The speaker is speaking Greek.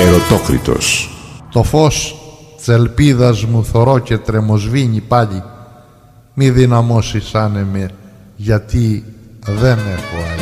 Ερωτόκριτος. Το φως της ελπίδας μου θωρώ και τρεμοσβήνει πάλι. Μη δυναμώσεις άνεμε, γιατί δεν έχω άλλη.